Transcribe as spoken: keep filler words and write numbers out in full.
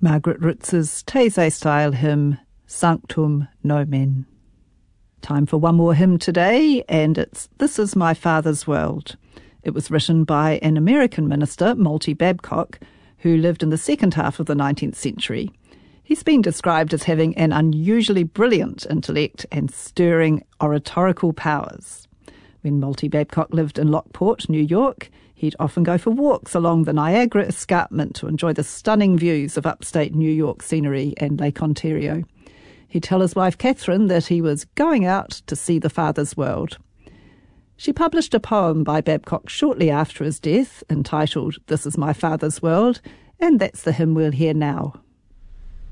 Margaret Ritz's Taizé-style hymn, Sanctum Nomen. Time for one more hymn today, and it's This Is My Father's World. It was written by an American minister, Malty Babcock, who lived in the second half of the nineteenth century. He's been described as having an unusually brilliant intellect and stirring oratorical powers. When Malty Babcock lived in Lockport, New York, he'd often go for walks along the Niagara Escarpment to enjoy the stunning views of upstate New York scenery and Lake Ontario. He'd tell his wife Catherine that he was going out to see the Father's world. She published a poem by Babcock shortly after his death, entitled This Is My Father's World, and that's the hymn we'll hear now.